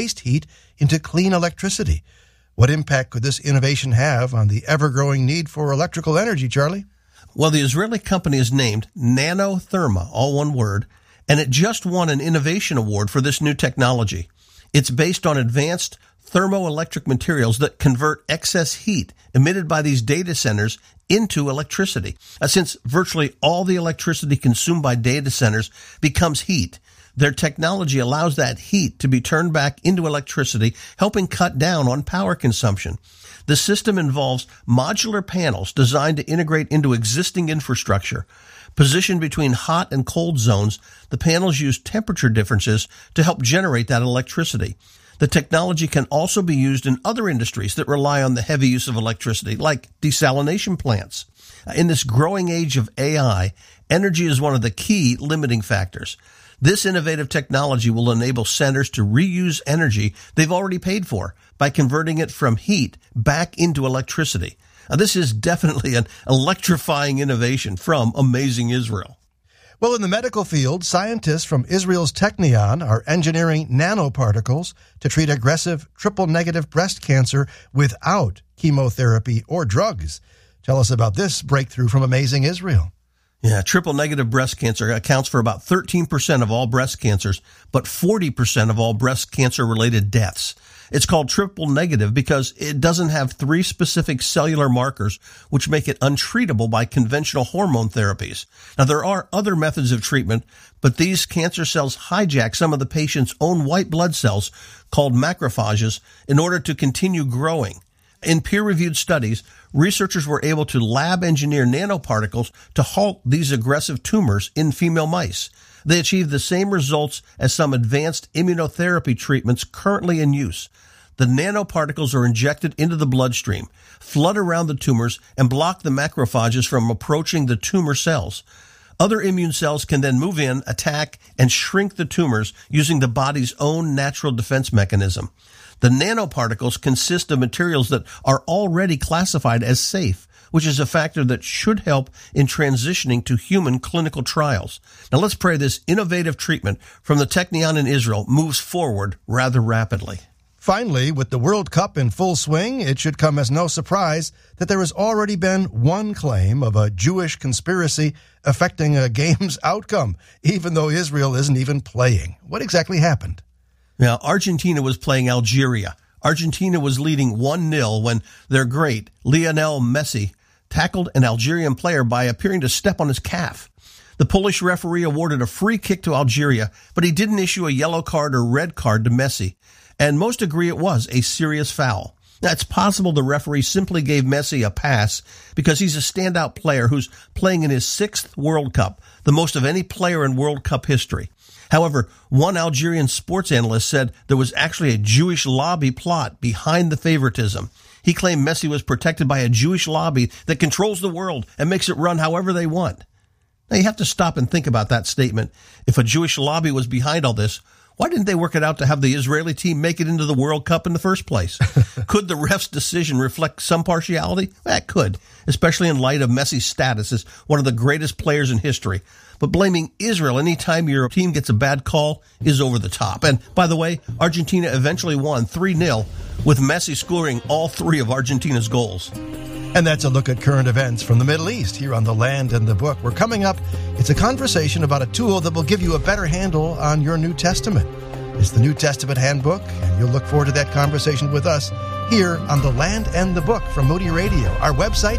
waste heat into clean electricity. What impact could this innovation have on the ever-growing need for electrical energy, Charlie? Well, the Israeli company is named Nanotherma, all one word, and it just won an innovation award for this new technology. It's based on advanced thermoelectric materials that convert excess heat emitted by these data centers into electricity. Since virtually all the electricity consumed by data centers becomes heat, their technology allows that heat to be turned back into electricity, helping cut down on power consumption. The system involves modular panels designed to integrate into existing infrastructure. Positioned between hot and cold zones, the panels use temperature differences to help generate that electricity. The technology can also be used in other industries that rely on the heavy use of electricity, like desalination plants. In this growing age of AI, energy is one of the key limiting factors. This innovative technology will enable centers to reuse energy they've already paid for by converting it from heat back into electricity. Now, this is definitely an electrifying innovation from Amazing Israel. Well, in the medical field, scientists from Israel's Technion are engineering nanoparticles to treat aggressive triple-negative breast cancer without chemotherapy or drugs. Tell us about this breakthrough from Amazing Israel. Yeah, triple-negative breast cancer accounts for about 13% of all breast cancers, but 40% of all breast cancer-related deaths. It's called triple negative because it doesn't have three specific cellular markers which make it untreatable by conventional hormone therapies. Now, there are other methods of treatment, but these cancer cells hijack some of the patient's own white blood cells, called macrophages, in order to continue growing. In peer-reviewed studies, researchers were able to lab-engineer nanoparticles to halt these aggressive tumors in female mice. They achieved the same results as some advanced immunotherapy treatments currently in use. The nanoparticles are injected into the bloodstream, flood around the tumors, and block the macrophages from approaching the tumor cells. Other immune cells can then move in, attack, and shrink the tumors using the body's own natural defense mechanism. The nanoparticles consist of materials that are already classified as safe, which is a factor that should help in transitioning to human clinical trials. Now let's pray this innovative treatment from the Technion in Israel moves forward rather rapidly. Finally, with the World Cup in full swing, it should come as no surprise that there has already been one claim of a Jewish conspiracy affecting a game's outcome, even though Israel isn't even playing. What exactly happened? Now, Argentina was playing Algeria. Argentina was leading 1-0 when their great Lionel Messi tackled an Algerian player by appearing to step on his calf. The Polish referee awarded a free kick to Algeria, but he didn't issue a yellow card or red card to Messi, and most agree it was a serious foul. Now, it's possible the referee simply gave Messi a pass because he's a standout player who's playing in his 6th World Cup, the most of any player in World Cup history. However, one Algerian sports analyst said there was actually a Jewish lobby plot behind the favoritism. He claimed Messi was protected by a Jewish lobby that controls the world and makes it run however they want. Now, you have to stop and think about that statement. If a Jewish lobby was behind all this, why didn't they work it out to have the Israeli team make it into the World Cup in the first place? Could the ref's decision reflect some partiality? Well, it could, especially in light of Messi's status as one of the greatest players in history. But blaming Israel anytime your team gets a bad call is over the top. And by the way, Argentina eventually won 3-0 with Messi scoring all 3 of Argentina's goals. And that's a look at current events from the Middle East here on The Land and the Book. We're coming up. It's a conversation about a tool that will give you a better handle on your New Testament. It's the New Testament Handbook, and you'll look forward to that conversation with us here on The Land and the Book from Moody Radio. Our website,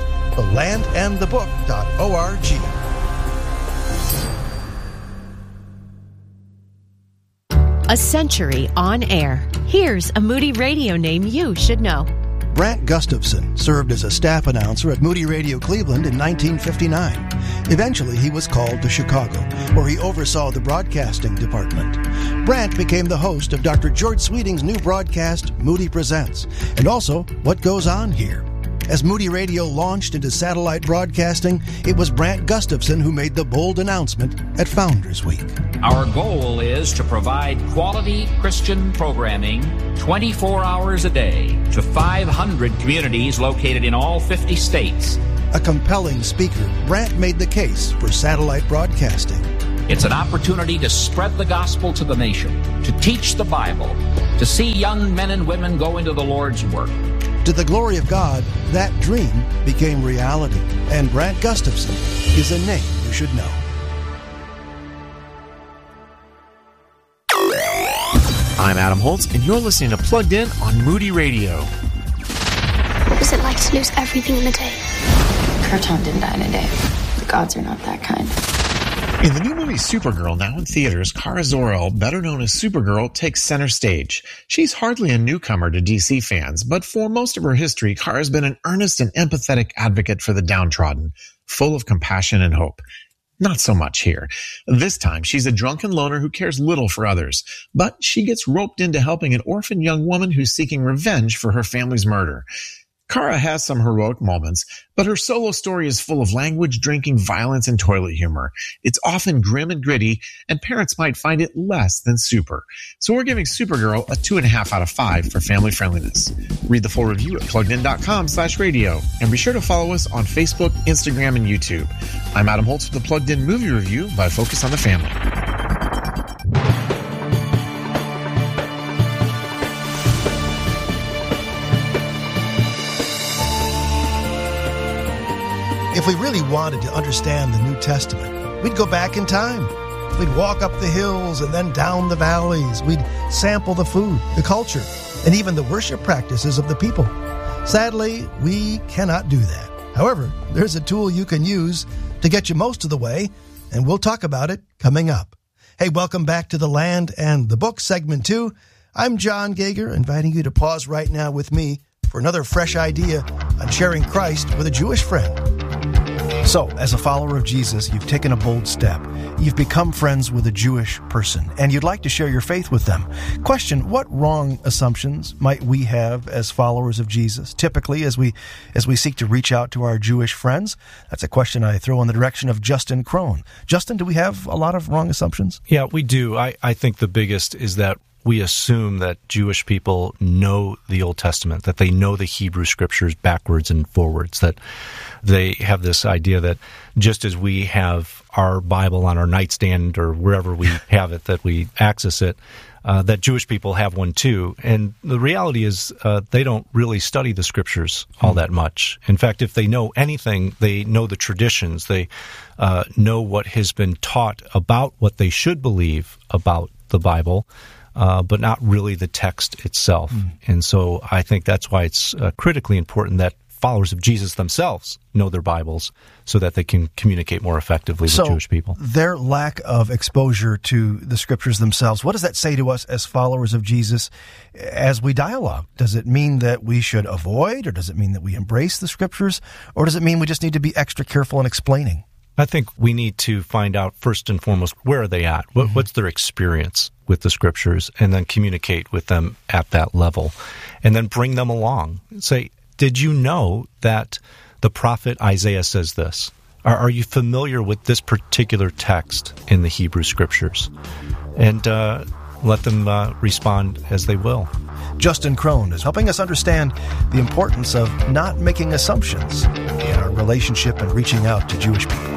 thelandandthebook.org. A century on air. Here's a Moody Radio name you should know. Brant Gustafson served as a staff announcer at Moody Radio Cleveland in 1959. Eventually, he was called to Chicago, where he oversaw the broadcasting department. Brant became the host of Dr. George Sweeting's new broadcast, Moody Presents, and also What Goes On Here. As Moody Radio launched into satellite broadcasting, it was Brant Gustafson who made the bold announcement at Founders Week. Our goal is to provide quality Christian programming 24 hours a day to 500 communities located in all 50 states. A compelling speaker, Brant made the case for satellite broadcasting. It's an opportunity to spread the gospel to the nation, to teach the Bible, to see young men and women go into the Lord's work. To the glory of God, that dream became reality, and Brant Gustafson is a name you should know. I'm Adam Holtz, and you're listening to Plugged In on Moody Radio. What was it like to lose everything in a day? Kirtan didn't die in a day. The gods are not that kind. In the new movie Supergirl, now in theaters, Kara Zor-El, better known as Supergirl, takes center stage. She's hardly a newcomer to DC fans, but for most of her history, Kara's been an earnest and empathetic advocate for the downtrodden, full of compassion and hope. Not so much here. This time, she's a drunken loner who cares little for others, but she gets roped into helping an orphaned young woman who's seeking revenge for her family's murder. Kara has some heroic moments, but her solo story is full of language, drinking, violence, and toilet humor. It's often grim and gritty, and parents might find it less than super. So we're giving Supergirl a 2.5 out of 5 for family friendliness. Read the full review at PluggedIn.com/radio, and be sure to follow us on Facebook, Instagram, and YouTube. I'm Adam Holtz with the Plugged In Movie Review by Focus on the Family. If we really wanted to understand the New Testament, we'd go back in time. We'd walk up the hills and then down the valleys. We'd sample the food, the culture, and even the worship practices of the people. Sadly, we cannot do that. However, there's a tool you can use to get you most of the way, and we'll talk about it coming up. Hey, welcome back to The Land and the Book, Segment 2. I'm John Gager, inviting you to pause right now with me for another fresh idea on sharing Christ with a Jewish friend. So, as a follower of Jesus, you've taken a bold step. You've become friends with a Jewish person, and you'd like to share your faith with them. Question, what wrong assumptions might we have as followers of Jesus, typically as we seek to reach out to our Jewish friends? That's a question I throw in the direction of Justin Crone. Justin, do we have a lot of wrong assumptions? Yeah, we do. I think the biggest is that we assume that Jewish people know the Old Testament, that they know the Hebrew Scriptures backwards and forwards, that they have this idea that just as we have our Bible on our nightstand or wherever we have it, that we access it, that Jewish people have one too. And the reality is they don't really study the Scriptures all that much. In fact, if they know anything, they know the traditions. They know what has been taught about what they should believe about the Bible, but not really the text itself. And so I think that's why it's critically important that followers of Jesus themselves know their Bibles so that they can communicate more effectively with Jewish people. Their lack of exposure to the Scriptures themselves, what does that say to us as followers of Jesus as we dialogue? Does it mean that we should avoid, or does it mean that we embrace the Scriptures, or does it mean we just need to be extra careful in explaining? I think we need to find out first and foremost, where are they at? What's their experience with the Scriptures? And then communicate with them at that level. And then bring them along. Say, did you know that the prophet Isaiah says this? Are you familiar with this particular text in the Hebrew Scriptures? And let them respond as they will. Justin Crone is helping us understand the importance of not making assumptions in our relationship and reaching out to Jewish people.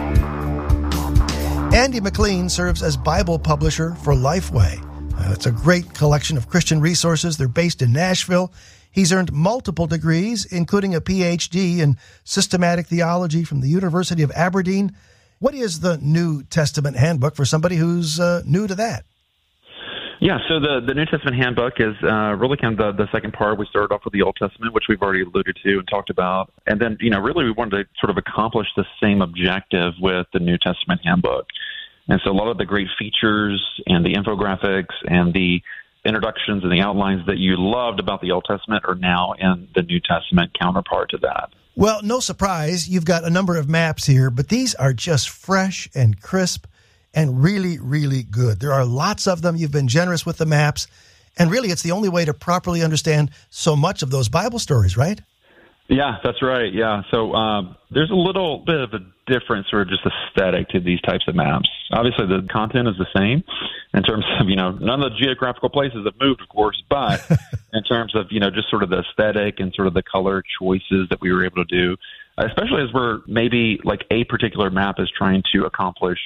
Andy McLean serves as Bible publisher for Lifeway. It's a great collection of Christian resources. They're based in Nashville. He's earned multiple degrees, including a PhD in systematic theology from the University of Aberdeen. What is the New Testament Handbook for somebody who's new to that? Yeah, so the New Testament Handbook is really kind of the second part. We started off with the Old Testament, which we've already alluded to and talked about. And then, really we wanted to sort of accomplish the same objective with the New Testament Handbook. And so a lot of the great features and the infographics and the introductions and the outlines that you loved about the Old Testament are now in the New Testament counterpart to that. Well, no surprise, you've got a number of maps here, but these are just fresh and crisp and really, really good. There are lots of them. You've been generous with the maps. And really, it's the only way to properly understand so much of those Bible stories, right? Yeah, that's right. Yeah. So there's a little bit of a different sort of just aesthetic to these types of maps. Obviously, the content is the same in terms of, none of the geographical places have moved, of course, but in terms of, just sort of the aesthetic and sort of the color choices that we were able to do, especially as we're maybe like a particular map is trying to accomplish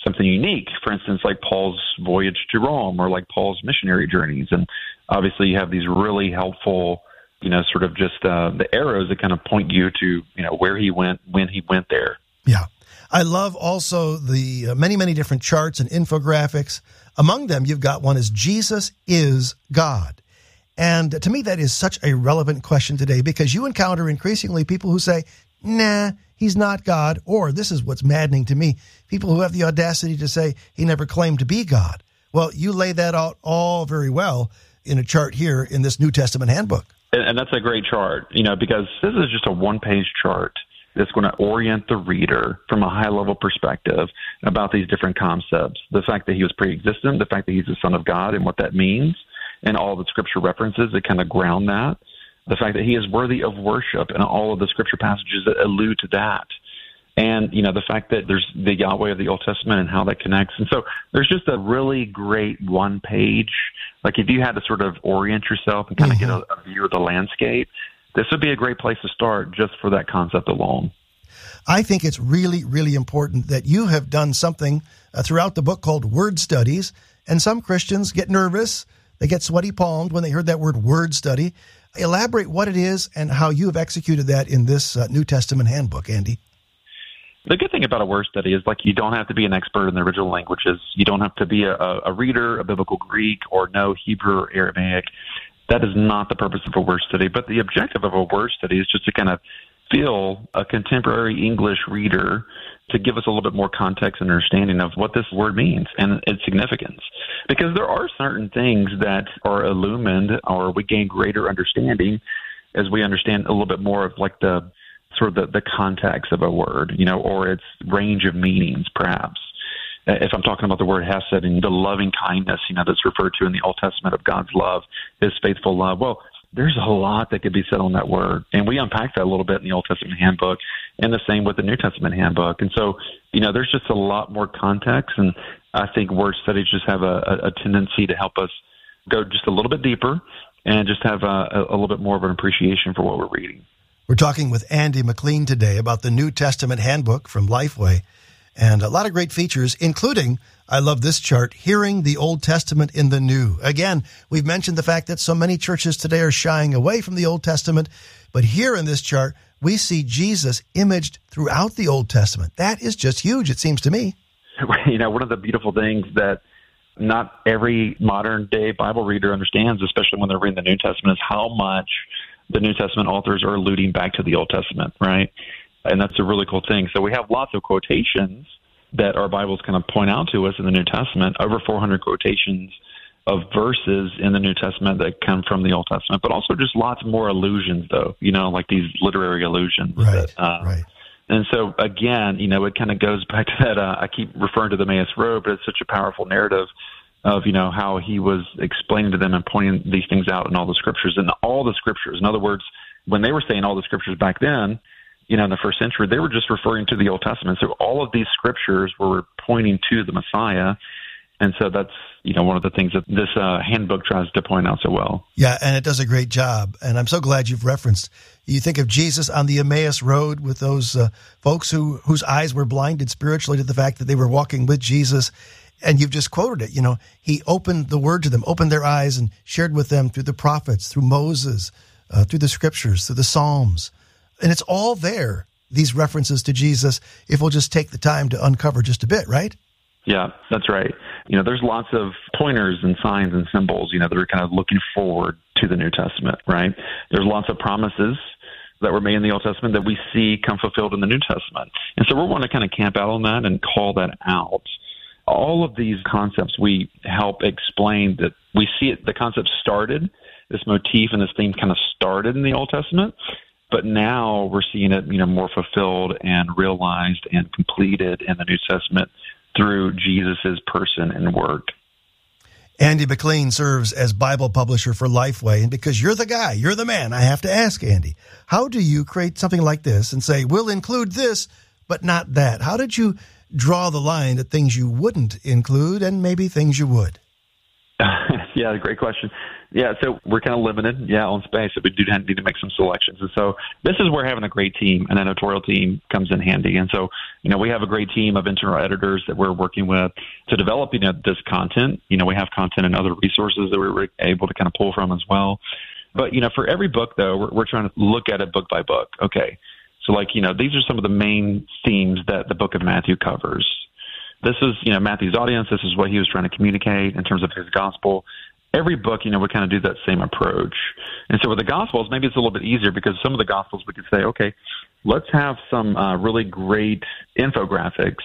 something unique. For instance, like Paul's voyage to Rome or like Paul's missionary journeys. And obviously you have these really helpful, sort of just the arrows that kind of point you to, where he went, when he went there. Yeah. I love also the many, many different charts and infographics. Among them, you've got one is Jesus is God. And to me, that is such a relevant question today because you encounter increasingly people who say, nah, he's not God, or this is what's maddening to me, people who have the audacity to say he never claimed to be God. Well, you lay that out all very well in a chart here in this New Testament handbook. And that's a great chart, because this is just a one-page chart that's going to orient the reader from a high-level perspective about these different concepts. The fact that he was pre-existent, the fact that he's the Son of God and what that means, and all the Scripture references that kind of ground that. The fact that he is worthy of worship and all of the Scripture passages that allude to that. And, the fact that there's the Yahweh of the Old Testament and how that connects. And so there's just a really great one page. Like if you had to sort of orient yourself and kind of get a view of the landscape, this would be a great place to start just for that concept alone. I think it's really, really important that you have done something throughout the book called word studies. And some Christians get nervous. They get sweaty palmed when they heard that word word study. Elaborate what it is and how you have executed that in this New Testament handbook, Andy. The good thing about a word study is you don't have to be an expert in the original languages. You don't have to be a reader of biblical Greek or know Hebrew or Aramaic. That is not the purpose of a word study. But the objective of a word study is just to kind of feel a contemporary English reader to give us a little bit more context and understanding of what this word means and its significance. Because there are certain things that are illumined or we gain greater understanding as we understand a little bit more of the sort of the context of a word, or its range of meanings, perhaps. If I'm talking about the word hesed and the loving kindness, that's referred to in the Old Testament of God's love, his faithful love, well, there's a lot that could be said on that word. And we unpack that a little bit in the Old Testament handbook and the same with the New Testament handbook. And so, there's just a lot more context. And I think word studies just have a tendency to help us go just a little bit deeper and just have a little bit more of an appreciation for what we're reading. We're talking with Andy McLean today about the New Testament handbook from Lifeway. And a lot of great features, including, I love this chart, hearing the Old Testament in the New. Again, we've mentioned the fact that so many churches today are shying away from the Old Testament. But here in this chart, we see Jesus imaged throughout the Old Testament. That is just huge, it seems to me. One of the beautiful things that not every modern-day Bible reader understands, especially when they're reading the New Testament, is how much the New Testament authors are alluding back to the Old Testament, right? And that's a really cool thing. So we have lots of quotations that our Bibles kind of point out to us in the New Testament, over 400 quotations of verses in the New Testament that come from the Old Testament, but also just lots more allusions, though, like these literary allusions. Right, right. And so, again, it kind of goes back to that, I keep referring to the Emmaus Road, but it's such a powerful narrative of, how he was explaining to them and pointing these things out in all the scriptures. And all the scriptures, in other words, when they were saying all the scriptures back then, in the first century, they were just referring to the Old Testament. So all of these scriptures were pointing to the Messiah. And so that's, one of the things that this handbook tries to point out so well. Yeah, and it does a great job. And I'm so glad you've referenced. You think of Jesus on the Emmaus Road with those folks whose eyes were blinded spiritually to the fact that they were walking with Jesus. And you've just quoted it. He opened the word to them, opened their eyes and shared with them through the prophets, through Moses, through the scriptures, through the Psalms. And it's all there, these references to Jesus, if we'll just take the time to uncover just a bit, right? Yeah, that's right. There's lots of pointers and signs and symbols, that are kind of looking forward to the New Testament, right? There's lots of promises that were made in the Old Testament that we see come fulfilled in the New Testament. And so we want to kind of camp out on that and call that out. All of these concepts we help explain that we see it, the concept started, this motif and this theme kind of started in the Old Testament, but now we're seeing it, more fulfilled and realized and completed in the New Testament through Jesus's person and work. Andy McLean serves as Bible publisher for Lifeway. And because you're the guy, you're the man, I have to ask, Andy, how do you create something like this and say, we'll include this, but not that? How did you draw the line at things you wouldn't include and maybe things you would? Yeah, great question. Yeah, so we're kind of limited, on space, so we do need to make some selections. And so this is where having a great team, an editorial team, comes in handy. And so, we have a great team of internal editors that we're working with to develop, this content. We have content and other resources that we're able to kind of pull from as well. But, for every book, though, we're trying to look at it book by book. Okay, so these are some of the main themes that the book of Matthew covers. This is, Matthew's audience. This is what he was trying to communicate in terms of his gospel. Every book, we kind of do that same approach. And so with the Gospels, maybe it's a little bit easier because some of the Gospels we could say, okay, let's have some really great infographics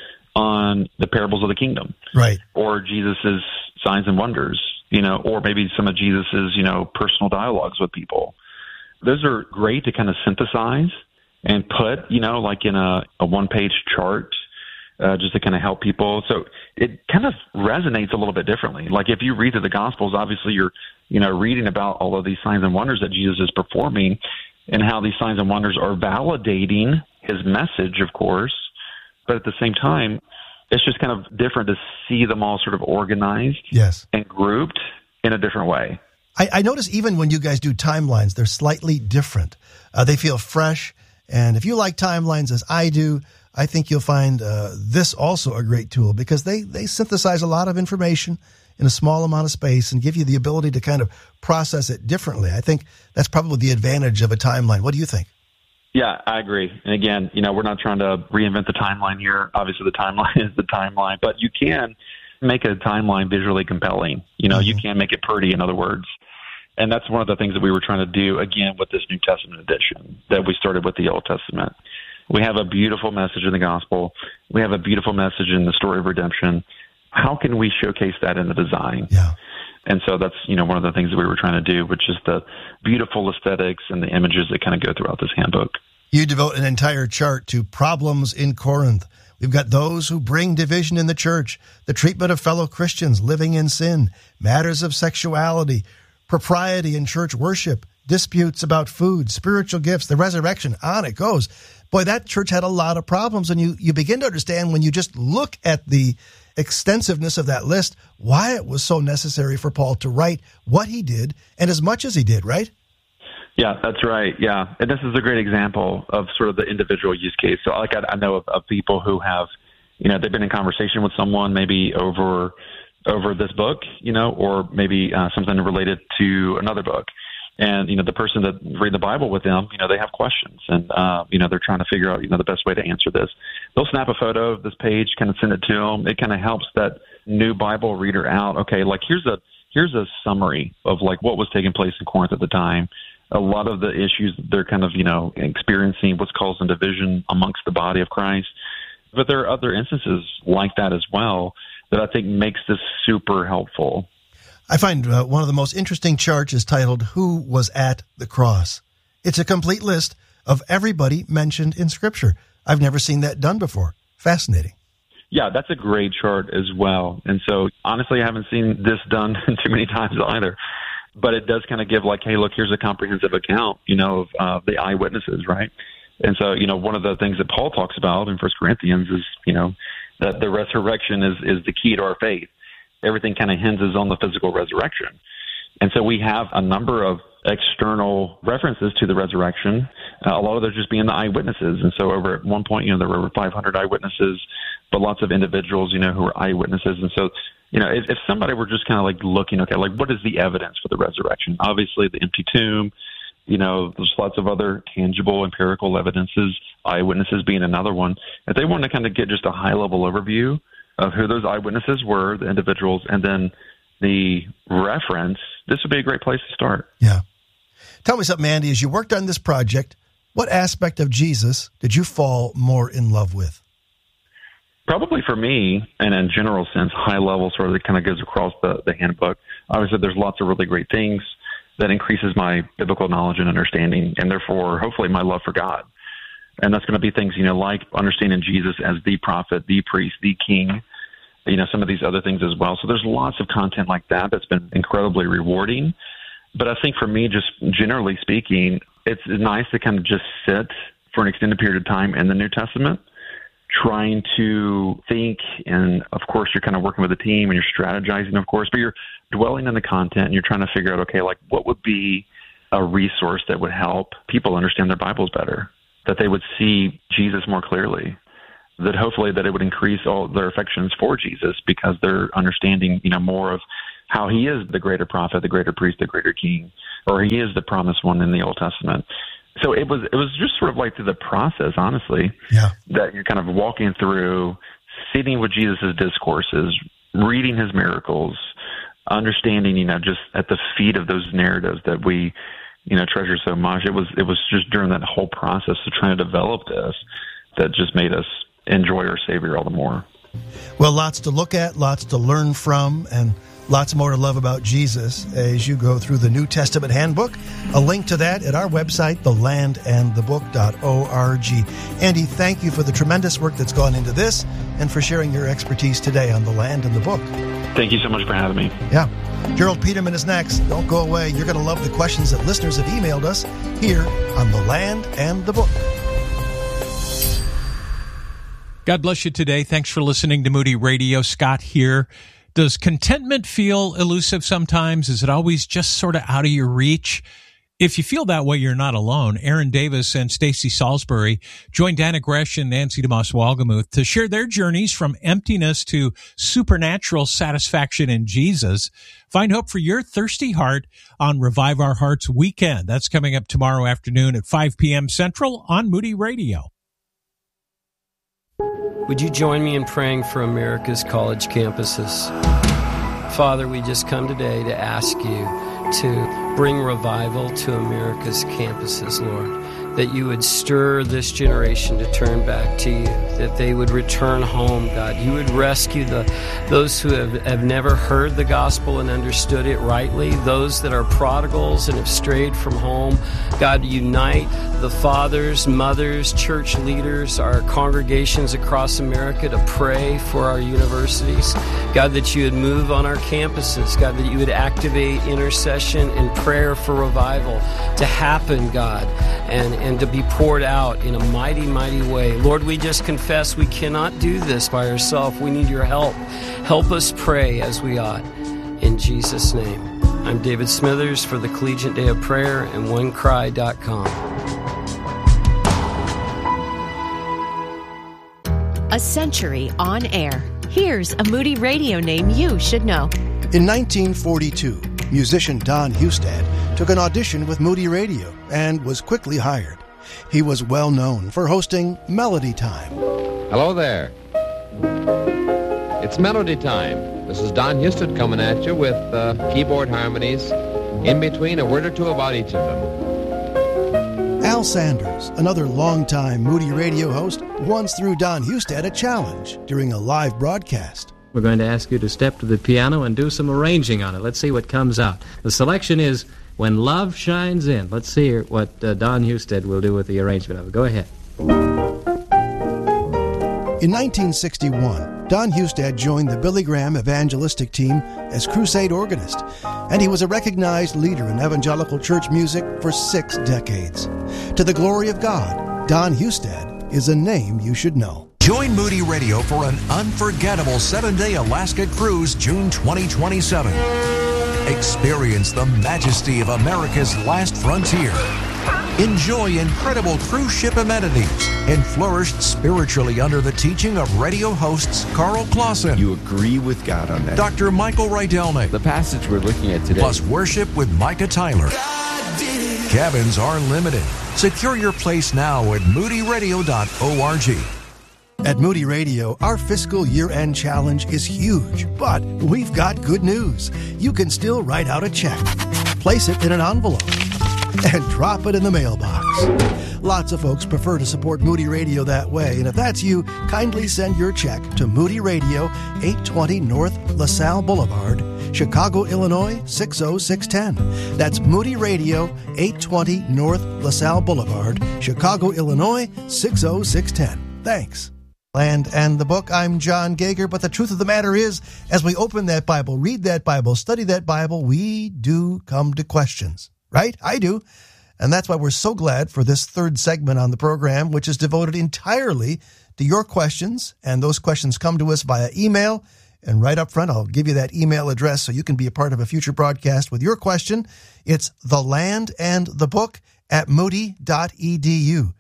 on the parables of the kingdom. Right. Or Jesus's signs and wonders, or maybe some of Jesus's, personal dialogues with people. Those are great to kind of synthesize and put, like in a one-page chart, just to kind of help people. So it kind of resonates a little bit differently. Like if you read through the Gospels, obviously you're, reading about all of these signs and wonders that Jesus is performing and how these signs and wonders are validating his message, of course. But at the same time, it's just kind of different to see them all sort of organized and grouped in a different way. I notice even when you guys do timelines, they're slightly different. They feel fresh. And if you like timelines as I do, I think you'll find this also a great tool because they synthesize a lot of information in a small amount of space and give you the ability to kind of process it differently. I think that's probably the advantage of a timeline. What do you think? Yeah, I agree. And again, we're not trying to reinvent the timeline here. Obviously, the timeline is the timeline, but you can make a timeline visually compelling. You can make it pretty, in other words. And that's one of the things that we were trying to do, again, with this New Testament edition that we started with the Old Testament. We have a beautiful message in the gospel. We have a beautiful message in the story of redemption. How can we showcase that in the design? Yeah. And so that's, one of the things that we were trying to do, which is the beautiful aesthetics and the images that kind of go throughout this handbook. You devote an entire chart to problems in Corinth. We've got those who bring division in the church, the treatment of fellow Christians living in sin, matters of sexuality, propriety in church worship, disputes about food, spiritual gifts, the resurrection, on it goes. Boy, that church had a lot of problems, and you begin to understand when you just look at the extensiveness of that list, why it was so necessary for Paul to write what he did and as much as he did, right? Yeah, that's right. Yeah. And this is a great example of sort of the individual use case. So like I know of people who have, they've been in conversation with someone maybe over this book, or maybe something related to another book. And, the person that read the Bible with them, they have questions and, they're trying to figure out, the best way to answer this. They'll snap a photo of this page, kind of send it to them. It kind of helps that new Bible reader out. Okay, like here's a summary of like what was taking place in Corinth at the time. A lot of the issues they're kind of, experiencing, what's causing division amongst the body of Christ. But there are other instances like that as well that I think makes this super helpful. I find one of the most interesting charts is titled, Who Was at the Cross? It's a complete list of everybody mentioned in Scripture. I've never seen that done before. Fascinating. Yeah, that's a great chart as well. And so, honestly, I haven't seen this done too many times either. But it does kind of give like, hey, look, here's a comprehensive account, of the eyewitnesses, right? And so, one of the things that Paul talks about in 1 Corinthians is, that the resurrection is the key to our faith. Everything kind of hinges on the physical resurrection. And so we have a number of external references to the resurrection, a lot of those just being the eyewitnesses. And so over at one point, there were over 500 eyewitnesses, but lots of individuals, who were eyewitnesses. And so, if somebody were just kind of like looking, okay, like what is the evidence for the resurrection? Obviously the empty tomb, there's lots of other tangible empirical evidences, eyewitnesses being another one. If they want to kind of get just a high level overview of who those eyewitnesses were, the individuals, and then the reference, this would be a great place to start. Yeah. Tell me something, Andy, as you worked on this project, what aspect of Jesus did you fall more in love with? Probably for me, and in general sense, high level sort of that kind of goes across the handbook. Obviously, there's lots of really great things that increases my biblical knowledge and understanding, and therefore, hopefully, my love for God. And that's going to be things, like understanding Jesus as the prophet, the priest, the king, some of these other things as well. So there's lots of content like that that's been incredibly rewarding. But I think for me, just generally speaking, it's nice to kind of just sit for an extended period of time in the New Testament, trying to think, and of course you're kind of working with a team and you're strategizing, of course, but you're dwelling on the content and you're trying to figure out, okay, like what would be a resource that would help people understand their Bibles better, that they would see Jesus more clearly, that hopefully that it would increase all their affections for Jesus because they're understanding, more of how he is the greater prophet, the greater priest, the greater king, or he is the promised one in the Old Testament. So it was just sort of like through the process, honestly, that you're kind of walking through, sitting with Jesus' discourses, reading his miracles, understanding, just at the feet of those narratives that we, treasure so much. It was just during that whole process of trying to develop this that just made us enjoy our Savior all the more. Well, lots to look at, lots to learn from, and lots more to love about Jesus as you go through the New Testament Handbook. A link to that at our website, thelandandthebook.org. Andy, thank you for the tremendous work that's gone into this and for sharing your expertise today on The Land and the Book. Thank you so much for having me. Yeah. Gerald Peterman is next. Don't go away. You're going to love the questions that listeners have emailed us here on The Land and the Book. God bless you today. Thanks for listening to Moody Radio. Scott here. Does contentment feel elusive sometimes? Is it always just sort of out of your reach? If you feel that way, you're not alone. Aaron Davis and Stacey Salisbury joined Dana Gresh and Nancy DeMoss Walgemuth to share their journeys from emptiness to supernatural satisfaction in Jesus. Find hope for your thirsty heart on Revive Our Hearts Weekend. That's coming up tomorrow afternoon at 5 p.m. Central on Moody Radio. Would you join me in praying for America's college campuses? Father, we just come today to ask you to bring revival to America's campuses, Lord, that you would stir this generation to turn back to you, that they would return home, God. You would rescue those who have never heard the gospel and understood it rightly, those that are prodigals and have strayed from home. God, unite the fathers, mothers, church leaders, our congregations across America to pray for our universities. God, that you would move on our campuses. God, that you would activate intercession and prayer for revival to happen, God, and to be poured out in a mighty, mighty way. Lord, we just confess we cannot do this by ourselves. We need your help. Help us pray as we ought. In Jesus' name. I'm David Smithers for the Collegiate Day of Prayer and OneCry.com. A century on air. Here's a Moody Radio name you should know. In 1942, musician Don Hustad took an audition with Moody Radio and was quickly hired. He was well known for hosting Melody Time. Hello there. It's Melody Time. This is Don Hustad coming at you with keyboard harmonies, in between a word or two about each of them. Al Sanders, another longtime Moody Radio host, once threw Don Hustad a challenge during a live broadcast. We're going to ask you to step to the piano and do some arranging on it. Let's see what comes out. The selection is When Love Shines In. Let's see what Don Hustad will do with the arrangement of it. Go ahead. In 1961, Don Hustad joined the Billy Graham evangelistic team as crusade organist, and he was a recognized leader in evangelical church music for 6 decades. To the glory of God, Don Hustad is a name you should know. Join Moody Radio for an unforgettable 7-day Alaska cruise June 2027. Experience the majesty of America's last frontier. Enjoy incredible cruise ship amenities and flourish spiritually under the teaching of radio hosts Carl Clausen. You agree with God on that. Dr. Michael Rydelnik. The passage we're looking at today. Plus worship with Micah Tyler. Cabins are limited. Secure your place now at moodyradio.org. At Moody Radio, our fiscal year-end challenge is huge, but we've got good news. You can still write out a check, place it in an envelope, and drop it in the mailbox. Lots of folks prefer to support Moody Radio that way, and if that's you, kindly send your check to Moody Radio, 820 North LaSalle Boulevard, Chicago, Illinois, 60610. That's Moody Radio, 820 North LaSalle Boulevard, Chicago, Illinois, 60610. Thanks. Land and the Book. I'm John Gager, but the truth of the matter is, as we open that Bible, read that Bible, study that Bible, we do come to questions, right? I do. And that's why we're so glad for this third segment on the program, which is devoted entirely to to your questions, and those questions come to us via email. And right up front, I'll give you that email address so you can be a part of a future broadcast with your question. It's thelandandthebook@moody.edu.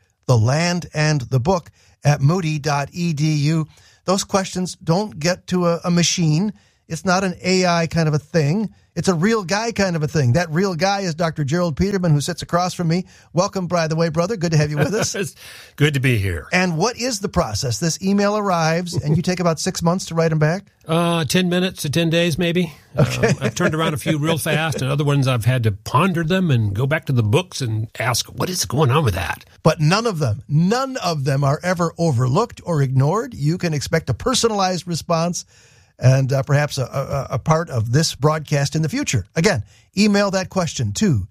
thelandandthebook@moody.edu. Those questions don't get to a machine. It's not an AI kind of a thing. It's a real guy kind of a thing. That real guy is Dr. Gerald Peterman, who sits across from me. Welcome, by the way, brother. Good to have you with us. It's good to be here. And what is the process? This email arrives, and you take about 6 months to write them back? 10 minutes to 10 days, maybe. Okay. I've turned around a few real fast, and other ones I've had to ponder them and go back to the books and ask, what is going on with that? But none of them are ever overlooked or ignored. You can expect a personalized response and perhaps a part of this broadcast in the future. Again, email that question to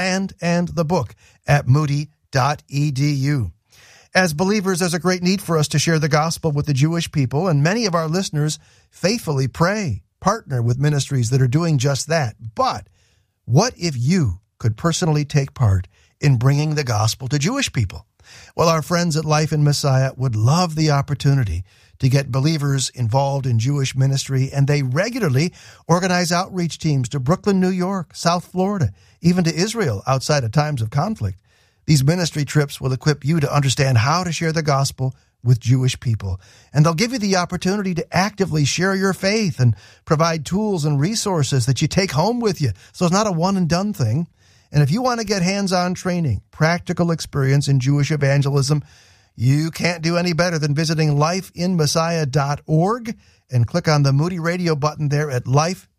thelandandthebook@moody.edu. As believers, there's a great need for us to share the gospel with the Jewish people, and many of our listeners faithfully pray, partner with ministries that are doing just that. But what if you could personally take part in bringing the gospel to Jewish people? Well, our friends at Life in Messiah would love the opportunity to get believers involved in Jewish ministry, and they regularly organize outreach teams to Brooklyn, New York, South Florida, even to Israel outside of times of conflict. These ministry trips will equip you to understand how to share the gospel with Jewish people, and they'll give you the opportunity to actively share your faith and provide tools and resources that you take home with you. So it's not a one-and-done thing. And if you want to get hands-on training, practical experience in Jewish evangelism, you can't do any better than visiting lifeinmessiah.org and click on the Moody Radio button there at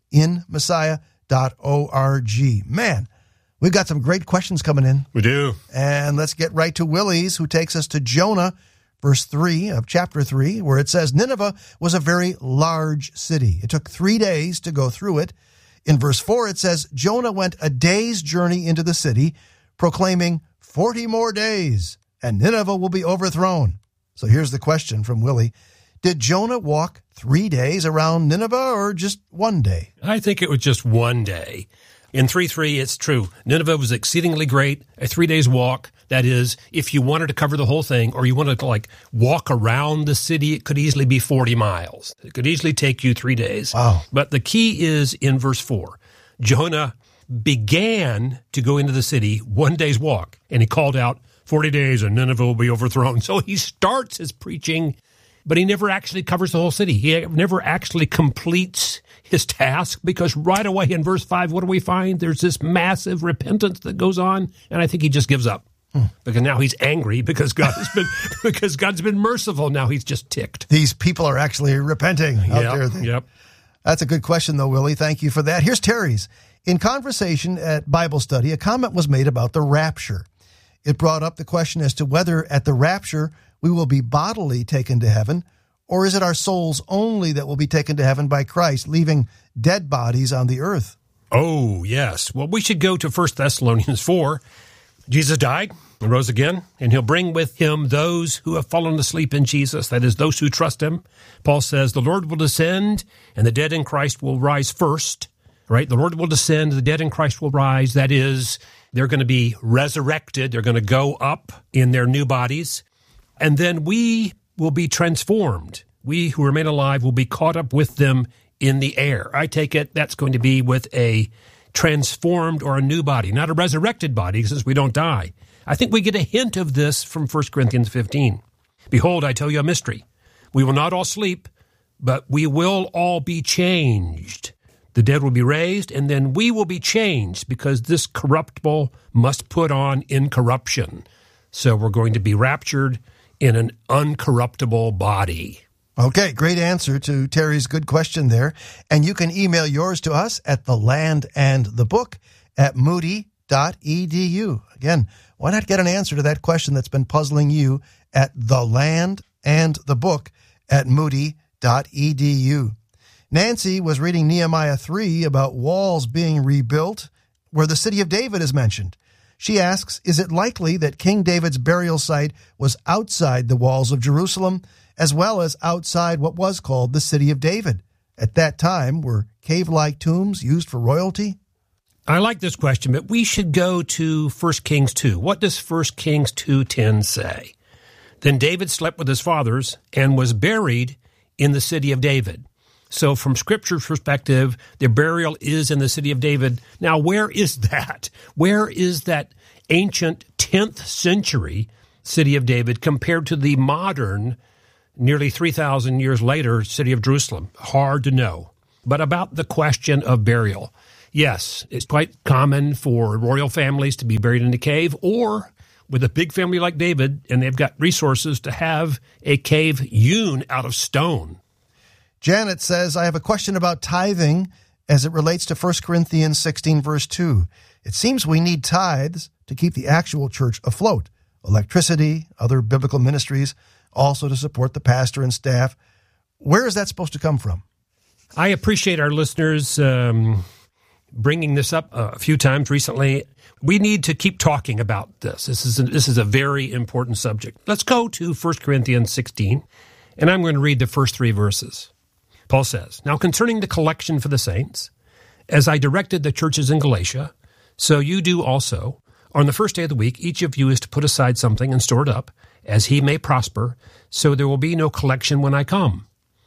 lifeinmessiah.org. Man, we've got some great questions coming in. We do. And let's get right to Willie's, who takes us to Jonah, verse 3 of chapter 3, where it says, Nineveh was a very large city. It took 3 days to go through it. In verse 4, it says, Jonah went a day's journey into the city, proclaiming 40 more days, and Nineveh will be overthrown. So here's the question from Willie. Did Jonah walk 3 days around Nineveh or just 1 day? I think it was just 1 day. In 3:3, it's true. Nineveh was exceedingly great, a 3 days walk. That is, if you wanted to cover the whole thing or you wanted to walk around the city, it could easily be 40 miles. It could easily take you 3 days. Wow. But the key is in verse 4. Jonah began to go into the city 1 day's walk, and he called out, 40 days and Nineveh will be overthrown. So he starts his preaching, but he never actually covers the whole city. He never actually completes his task, because right away in verse 5, what do we find? There's this massive repentance that goes on, and I think he just gives up. Because now he's angry because God's been merciful. Now he's just ticked. These people are actually repenting out there. Yep. That's a good question, though, Willie. Thank you for that. Here's Terry's. In conversation at Bible study, a comment was made about the rapture. It brought up the question as to whether at the rapture we will be bodily taken to heaven, or is it our souls only that will be taken to heaven by Christ, leaving dead bodies on the earth? Oh, yes. Well, we should go to 1 Thessalonians 4. Jesus died and rose again, and he'll bring with him those who have fallen asleep in Jesus, that is, those who trust him. Paul says the Lord will descend, and the dead in Christ will rise first. Right? The Lord will descend, the dead in Christ will rise. That is, they're going to be resurrected. They're going to go up in their new bodies. And then we will be transformed. We who remain alive will be caught up with them in the air. I take it that's going to be with a transformed or a new body, not a resurrected body, since we don't die. I think we get a hint of this from 1 Corinthians 15. Behold, I tell you a mystery. We will not all sleep, but we will all be changed. The dead will be raised, and then we will be changed, because this corruptible must put on incorruption. So we're going to be raptured in an uncorruptible body. Okay, great answer to Terry's good question there. And you can email yours to us at thelandandthebook@moody.edu. Again, why not get an answer to that question that's been puzzling you at thelandandthebook@moody.edu. Nancy was reading Nehemiah 3 about walls being rebuilt, where the city of David is mentioned. She asks, is it likely that King David's burial site was outside the walls of Jerusalem, as well as outside what was called the City of David? At that time, were cave-like tombs used for royalty? I like this question, but we should go to 1 Kings 2. What does 1 Kings 2:10 say? Then David slept with his fathers and was buried in the city of David. So from Scripture's perspective, their burial is in the city of David. Now, where is that? Where is that ancient 10th century city of David compared to the modern, nearly 3,000 years later, city of Jerusalem? Hard to know. But about the question of burial, yes, it's quite common for royal families to be buried in a cave, or with a big family like David, and they've got resources to have a cave hewn out of stone. Janet says, I have a question about tithing as it relates to 1 Corinthians 16, verse 2. It seems we need tithes to keep the actual church afloat. Electricity, other biblical ministries, also to support the pastor and staff. Where is that supposed to come from? I appreciate our listeners bringing this up a few times recently. We need to keep talking about this. This is a very important subject. Let's go to 1 Corinthians 16, and I'm going to read the first 3 verses. Paul says, Now concerning the collection for the saints, as I directed the churches in Galatia, so you do also. On the first day of the week, each of you is to put aside something and store it up, as he may prosper, so there will be no collection when I come.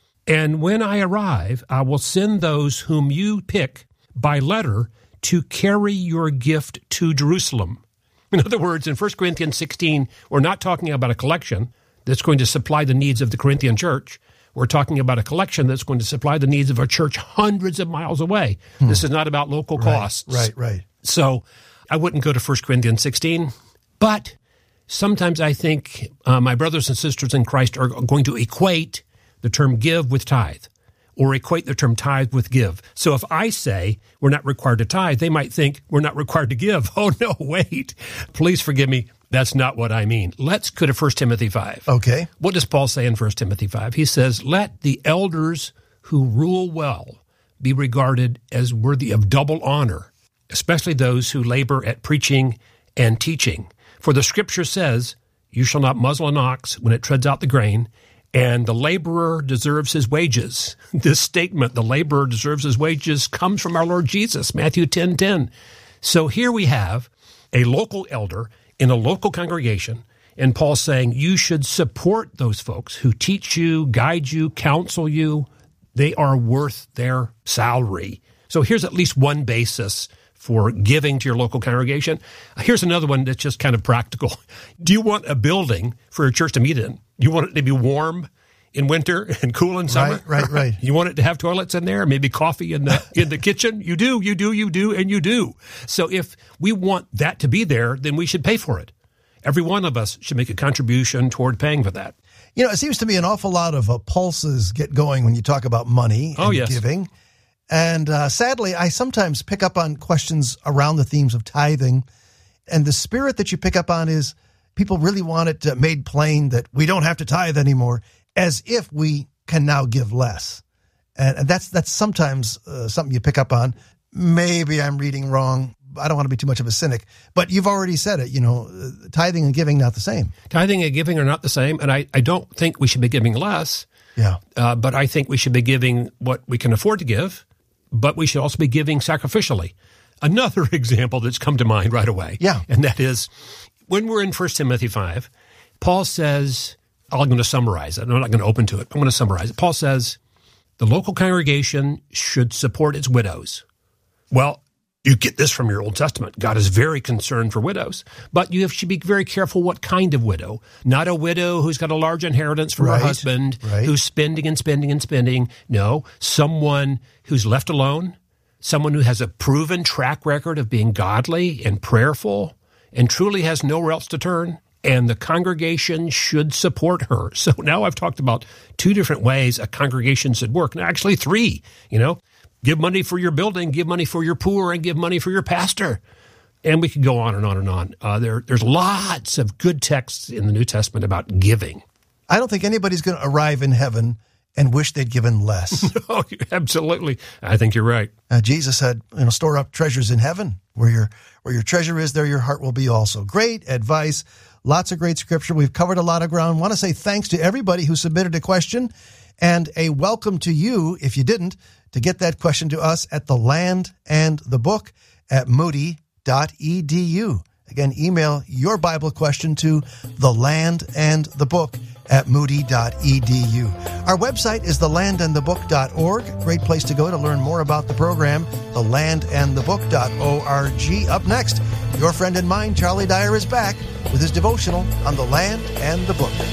And when I arrive, I will send those whom you pick by letter to carry your gift to Jerusalem. In other words, in 1 Corinthians 16, we're not talking about a collection that's going to supply the needs of the Corinthian church. We're talking about a collection that's going to supply the needs of a church hundreds of miles away. This is not about local costs. Right. So I wouldn't go to 1 Corinthians 16, but sometimes I think my brothers and sisters in Christ are going to equate the term give with tithe, or equate the term tithe with give. So if I say we're not required to tithe, they might think we're not required to give. Oh, no, wait. Please forgive me. That's not what I mean. Let's go to 1 Timothy 5. Okay. What does Paul say in 1 Timothy 5? He says, let the elders who rule well be regarded as worthy of double honor, especially those who labor at preaching and teaching. For the Scripture says, you shall not muzzle an ox when it treads out the grain, and the laborer deserves his wages. This statement, the laborer deserves his wages, comes from our Lord Jesus, Matthew 10:10. So here we have a local elder in a local congregation, and Paul's saying you should support those folks who teach you, guide you, counsel you. They are worth their salary. So here's at least one basis for giving to your local congregation. Here's another one that's just kind of practical. Do you want a building for your church to meet in? You want it to be warm in winter and cool in summer? Right. You want it to have toilets in there, maybe coffee in the kitchen? You do. So if we want that to be there, then we should pay for it. Every one of us should make a contribution toward paying for that. You know, it seems to me an awful lot of pulses get going when you talk about money and giving. And sadly, I sometimes pick up on questions around the themes of tithing. And the spirit that you pick up on is people really want it made plain that we don't have to tithe anymore, as if we can now give less. And that's sometimes something you pick up on. Maybe I'm reading wrong. I don't want to be too much of a cynic. But you've already said it, tithing and giving not the same. Tithing and giving are not the same. And I don't think we should be giving less. Yeah. But I think we should be giving what we can afford to give. But we should also be giving sacrificially. Another example that's come to mind right away, and that is when we're in 1 Timothy 5, Paul says, I'm going to summarize it. I'm not going to open to it. I'm going to summarize it. Paul says, the local congregation should support its widows. Well, you get this from your Old Testament. God is very concerned for widows, but you should be very careful what kind of widow. Not a widow who's got a large inheritance from her husband, who's spending and spending and spending. No, someone who's left alone, someone who has a proven track record of being godly and prayerful and truly has nowhere else to turn, and the congregation should support her. So now I've talked about 2 different ways a congregation should work. Now, actually 3, Give money for your building, give money for your poor, and give money for your pastor. And we could go on and on and on. There's lots of good texts in the New Testament about giving. I don't think anybody's going to arrive in heaven and wish they'd given less. No, absolutely. I think you're right. Jesus said, store up treasures in heaven. Where your treasure is, there your heart will be also. Great advice. Lots of great scripture. We've covered a lot of ground. I want to say thanks to everybody who submitted a question, and a welcome to you, if you didn't, to get that question to us at The Land and the Book at moody.edu. Again, email your Bible question to thelandandthebook@moody.edu. Our website is thelandandthebook.org. Great place to go to learn more about the program, thelandandthebook.org. Up next, your friend and mine, Charlie Dyer, is back with his devotional on the land and the book.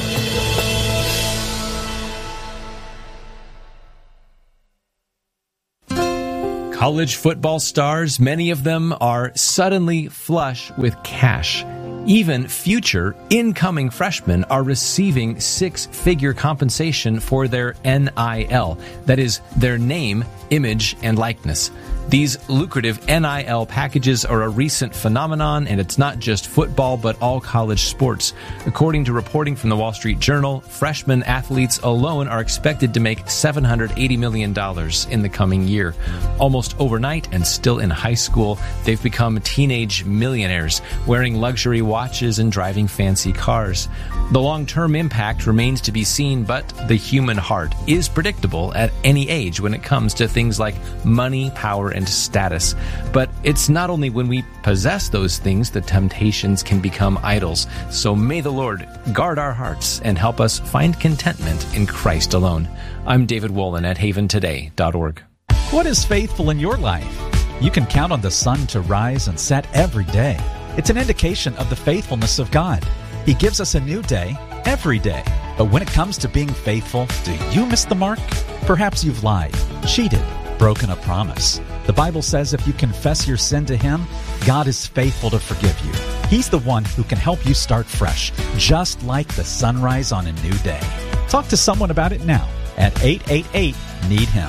College football stars, many of them are suddenly flush with cash. Even future incoming freshmen are receiving six-figure compensation for their NIL. That is, their name, image, and likeness. These lucrative NIL packages are a recent phenomenon, and it's not just football, but all college sports. According to reporting from the Wall Street Journal, freshman athletes alone are expected to make $780 million in the coming year. Almost overnight, and still in high school, they've become teenage millionaires, wearing luxury watches and driving fancy cars. The long-term impact remains to be seen, but the human heart is predictable at any age when it comes to things like money, power, and status. But it's not only when we possess those things that temptations can become idols. So may the Lord guard our hearts and help us find contentment in Christ alone. I'm David Wolin at haventoday.org. What is faithful in your life? You can count on the sun to rise and set every day. It's an indication of the faithfulness of God. He gives us a new day every day. But when it comes to being faithful, do you miss the mark? Perhaps you've lied, cheated, broken a promise. The Bible says if you confess your sin to Him, God is faithful to forgive you. He's the one who can help you start fresh, just like the sunrise on a new day. Talk to someone about it now at 888-NEED-HIM.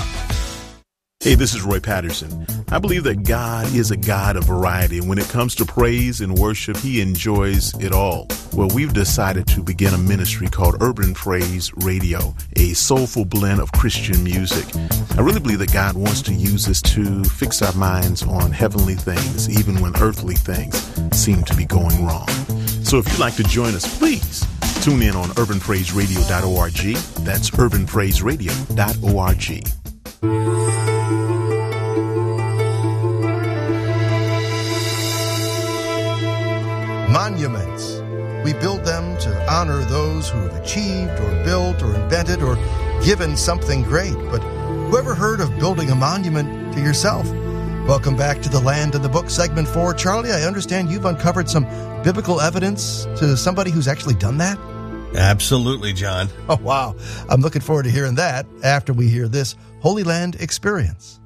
Hey, this is Roy Patterson. I believe that God is a God of variety, and when it comes to praise and worship, He enjoys it all. Well, we've decided to begin a ministry called Urban Praise Radio, a soulful blend of Christian music. I really believe that God wants to use this to fix our minds on heavenly things, even when earthly things seem to be going wrong. So if you'd like to join us, please tune in on urbanpraiseradio.org. That's urbanpraiseradio.org. Monuments. We build them to honor those who have achieved or built or invented or given something great. But who ever heard of building a monument to yourself? Welcome back to the Land and the Book, segment 4. Charlie, I understand you've uncovered some biblical evidence to somebody who's actually done that? Absolutely, John. Oh, wow. I'm looking forward to hearing that after we hear this Holy Land Experience.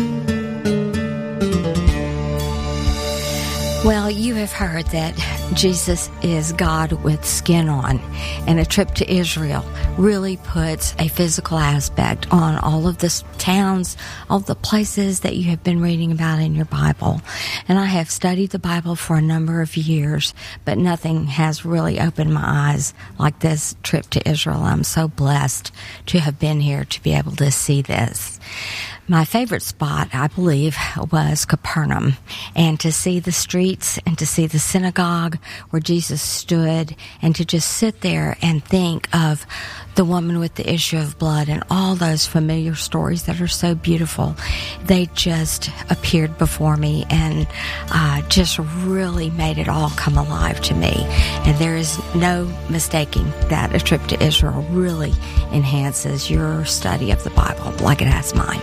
Well, you have heard that Jesus is God with skin on, and a trip to Israel really puts a physical aspect on all of the towns, all the places that you have been reading about in your Bible. And I have studied the Bible for a number of years, but nothing has really opened my eyes like this trip to Israel. I'm so blessed to have been here to be able to see this. My favorite spot, I believe, was Capernaum, and to see the streets and to see the synagogue where Jesus stood and to just sit there and think of the woman with the issue of blood and all those familiar stories that are so beautiful. They just appeared before me and just really made it all come alive to me. And there is no mistaking that a trip to Israel really enhances your study of the Bible like it has mine.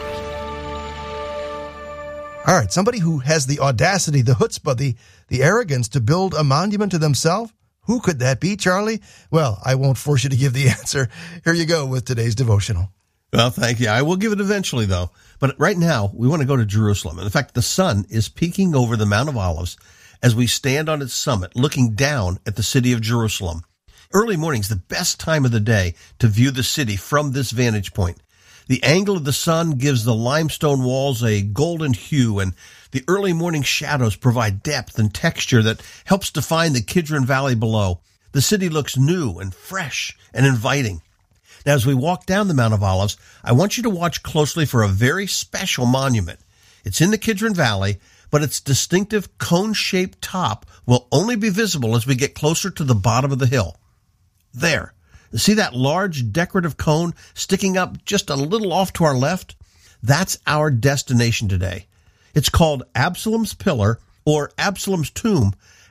All right, somebody who has the audacity, the chutzpah, the arrogance to build a monument to themselves? Who could that be, Charlie? Well, I won't force you to give the answer. Here you go with today's devotional. Well, thank you. I will give it eventually, though. But right now, we want to go to Jerusalem. In fact, the sun is peeking over the Mount of Olives as we stand on its summit, looking down at the city of Jerusalem. Early morning's the best time of the day to view the city from this vantage point. The angle of the sun gives the limestone walls a golden hue, and the early morning shadows provide depth and texture that helps define the Kidron Valley below. The city looks new and fresh and inviting. Now, as we walk down the Mount of Olives, I want you to watch closely for a very special monument. It's in the Kidron Valley, but its distinctive cone-shaped top will only be visible as we get closer to the bottom of the hill. There. See that large decorative cone sticking up just a little off to our left? That's our destination today. It's called Absalom's Pillar or Absalom's Tomb,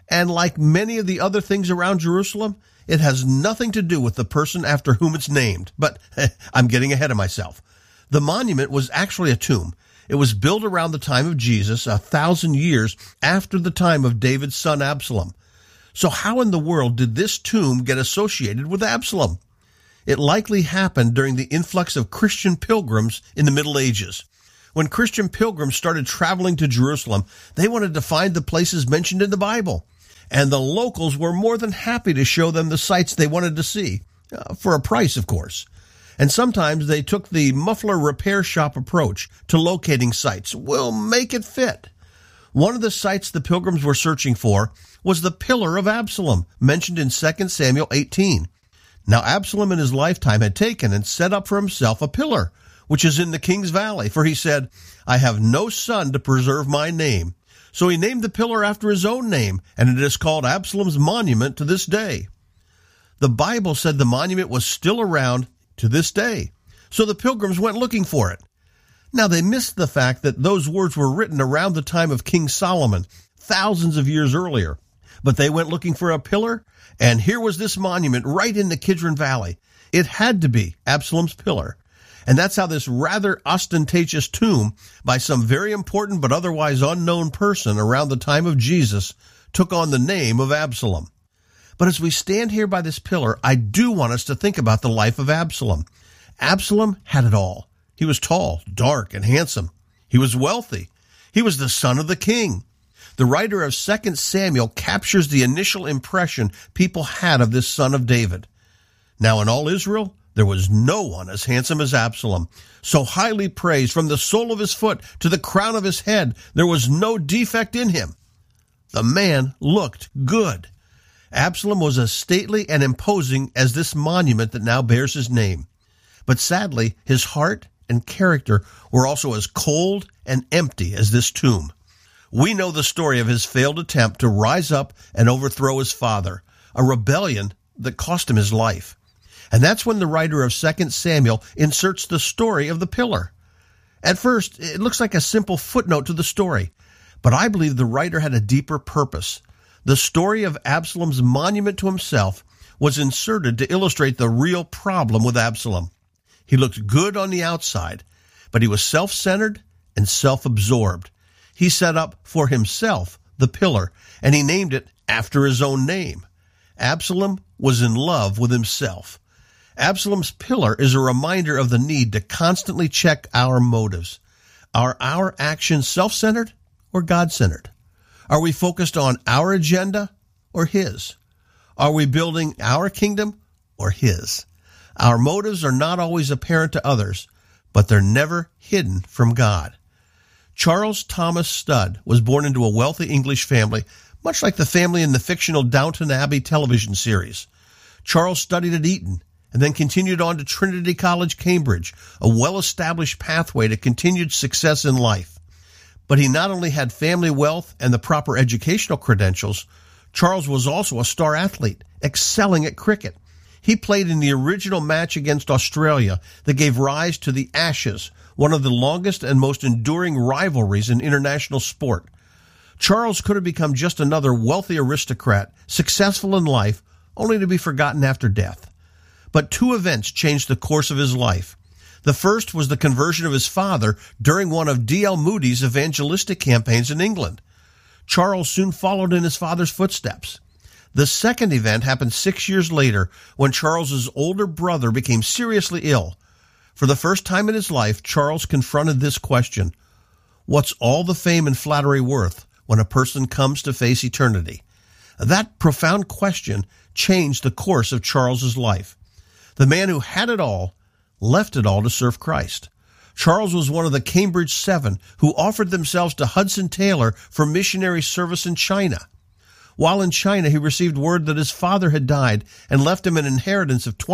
And like many of the other things around Jerusalem, it has nothing to do with the person after whom it's named. But I'm getting ahead of myself. The monument was actually a tomb. It was built around the time of Jesus, 1,000 years after the time of David's son Absalom. So how in the world did this tomb get associated with Absalom? It likely happened during the influx of Christian pilgrims in the Middle Ages. When Christian pilgrims started traveling to Jerusalem, they wanted to find the places mentioned in the Bible. And the locals were more than happy to show them the sites they wanted to see, for a price, of course. And sometimes they took the muffler repair shop approach to locating sites. We'll make it fit. One of the sites the pilgrims were searching for was the Pillar of Absalom, mentioned in 2 Samuel 18. Now Absalom in his lifetime had taken and set up for himself a pillar, which is in the King's Valley, for he said, "I have no son to preserve my name." So he named the pillar after his own name, and it is called Absalom's monument to this day. The Bible said the monument was still around to this day, so the pilgrims went looking for it. Now they missed the fact that those words were written around the time of King Solomon, thousands of years earlier. But they went looking for a pillar, and here was this monument right in the Kidron Valley. It had to be Absalom's pillar. And that's how this rather ostentatious tomb by some very important but otherwise unknown person around the time of Jesus took on the name of Absalom. But as we stand here by this pillar, I do want us to think about the life of Absalom. Absalom had it all. He was tall, dark, and handsome. He was wealthy. He was the son of the king. The writer of 2 Samuel captures the initial impression people had of this son of David. Now in all Israel, there was no one as handsome as Absalom, so highly praised from the sole of his foot to the crown of his head. There was no defect in him. The man looked good. Absalom was as stately and imposing as this monument that now bears his name. But sadly, his heart and character were also as cold and empty as this tomb. We know the story of his failed attempt to rise up and overthrow his father, a rebellion that cost him his life. And that's when the writer of 2 Samuel inserts the story of the pillar. At first, it looks like a simple footnote to the story, but I believe the writer had a deeper purpose. The story of Absalom's monument to himself was inserted to illustrate the real problem with Absalom. He looked good on the outside, but he was self-centered and self-absorbed. He set up for himself the pillar, and he named it after his own name. Absalom was in love with himself. Absalom's pillar is a reminder of the need to constantly check our motives. Are our actions self-centered or God-centered? Are we focused on our agenda or his? Are we building our kingdom or his? Our motives are not always apparent to others, but they're never hidden from God. Charles Thomas Studd was born into a wealthy English family, much like the family in the fictional Downton Abbey television series. Charles studied at Eton and then continued on to Trinity College, Cambridge, a well-established pathway to continued success in life. But he not only had family wealth and the proper educational credentials, Charles was also a star athlete, excelling at cricket. He played in the original match against Australia that gave rise to the Ashes, one of the longest and most enduring rivalries in international sport. Charles could have become just another wealthy aristocrat, successful in life, only to be forgotten after death. But two events changed the course of his life. The first was the conversion of his father during one of D.L. Moody's evangelistic campaigns in England. Charles soon followed in his father's footsteps. The second event happened 6 years later when Charles's older brother became seriously ill. For the first time in his life, Charles confronted this question: what's all the fame and flattery worth when a person comes to face eternity? That profound question changed the course of Charles's life. The man who had it all left it all to serve Christ. Charles was one of the Cambridge 7 who offered themselves to Hudson Taylor for missionary service in China. While in China, he received word that his father had died and left him an inheritance of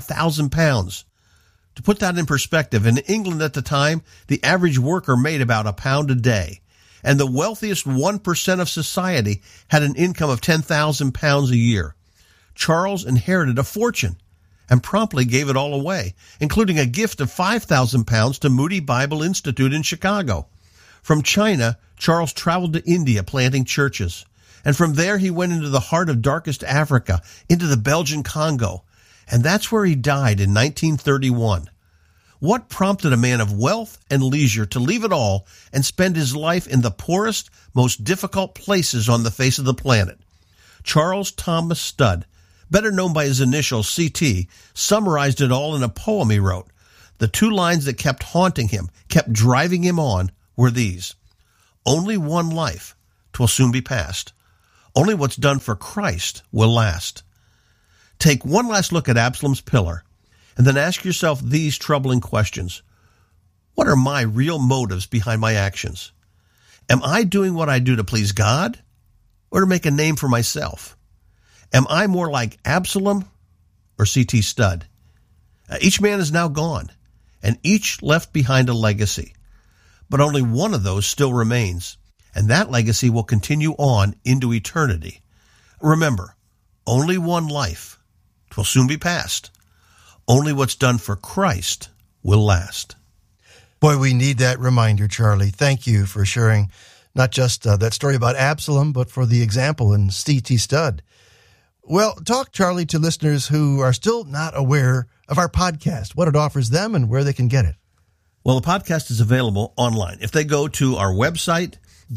£29,000. To put that in perspective, in England at the time, the average worker made about £1 a day, and the wealthiest 1% of society had an income of £10,000 a year. Charles inherited a fortune and promptly gave it all away, including a gift of £5,000 to Moody Bible Institute in Chicago. From China, Charles traveled to India planting churches. And from there he went into the heart of darkest Africa, into the Belgian Congo. And that's where he died in 1931. What prompted a man of wealth and leisure to leave it all and spend his life in the poorest, most difficult places on the face of the planet? Charles Thomas Studd, better known by his initials CT, summarized it all in a poem he wrote. The two lines that kept haunting him, kept driving him on, were these: "Only one life, 'twill soon be past. Only what's done for Christ will last." Take one last look at Absalom's pillar, and then ask yourself these troubling questions. What are my real motives behind my actions? Am I doing what I do to please God or to make a name for myself? Am I more like Absalom or C.T. Studd? Each man is now gone, and each left behind a legacy. But only one of those still remains, and that legacy will continue on into eternity. Remember, only one life. 'Twill soon be past. Only what's done for Christ will last. Boy, we need that reminder, Charlie. Thank you for sharing not just that story about Absalom, but for the example in C.T. Studd. Well, talk, Charlie, to listeners who are still not aware of our podcast, what it offers them and where they can get it. Well, the podcast is available online. If they go to our website,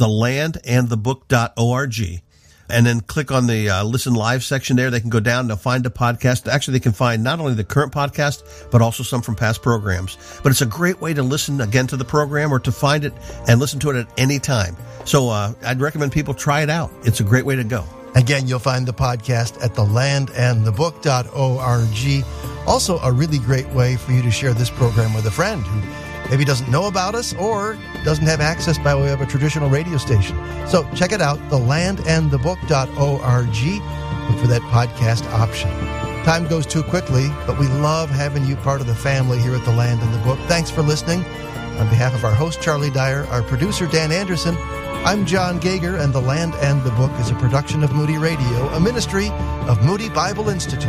thelandandthebook.org, and then click on the Listen Live section there, they can go down and find a podcast. Actually, they can find not only the current podcast, but also some from past programs. But it's a great way to listen again to the program or to find it and listen to it at any time. So I'd recommend people try it out. It's a great way to go. Again, you'll find the podcast at thelandandthebook.org. Also, a really great way for you to share this program with a friend who maybe doesn't know about us or doesn't have access by way of a traditional radio station. So check it out, thelandandthebook.org. Look for that podcast option. Time goes too quickly, but we love having you part of the family here at The Land and the Book. Thanks for listening. On behalf of our host, Charlie Dyer, our producer, Dan Anderson, I'm John Gager, and The Land and the Book is a production of Moody Radio, a ministry of Moody Bible Institute.